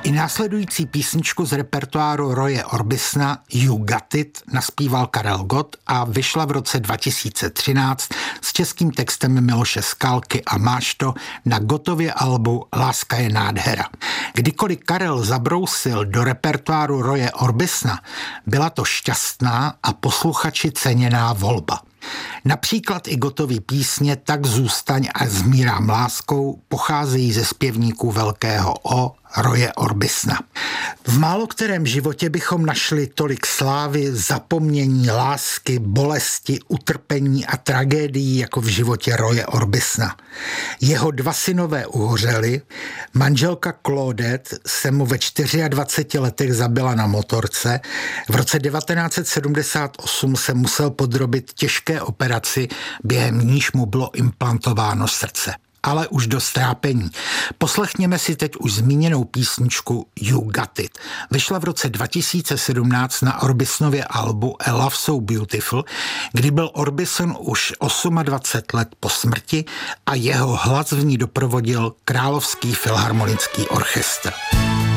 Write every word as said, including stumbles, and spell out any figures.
I následující písničku z repertoáru Roye Orbisona You Got It naspíval Karel Gott a vyšla v roce dva tisíce třináct s českým textem Miloše Skalky a Máš to na Gottově albu Láska je nádhera. Kdykoliv Karel zabrousil do repertoáru Roye Orbisona, byla to šťastná a posluchači ceněná volba. Například i Gottovy písně Tak zůstaň a Zmírám láskou pocházejí ze zpěvníků velkého O Roye Orbisona. V málo kterém životě bychom našli tolik slávy, zapomnění, lásky, bolesti, utrpení a tragédií jako v životě Roye Orbisona. Jeho dva synové uhořeli, manželka Claudette se mu ve dvaceti čtyřech letech zabila na motorce, v roce devatenáct set sedmdesát osm se musel podrobit těžké operaci, během níž mu bylo implantováno srdce. Ale už do strápení. Poslechněme si teď už zmíněnou písničku You Got It. Vyšla v roce dva tisíce sedmnáct na Orbisonově albu A Love So Beautiful, kdy byl Orbison už dvacet osm let po smrti a jeho hlas v ní doprovodil Královský filharmonický orchestr.